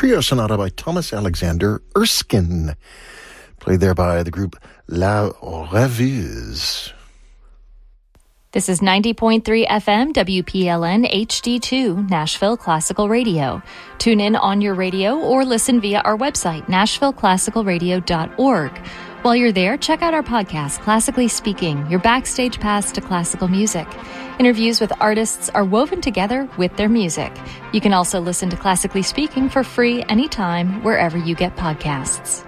trio sonata by Thomas Alexander Erskine, played there by the group La Rêveuse. This is 90.3 FM WPLN HD2 Nashville Classical Radio. Tune in on your radio or listen via our website, nashvilleclassicalradio.org. While you're there, check out our podcast, Classically Speaking, your backstage pass to classical music. Interviews with artists are woven together with their music. You can also listen to Classically Speaking for free anytime, wherever you get podcasts.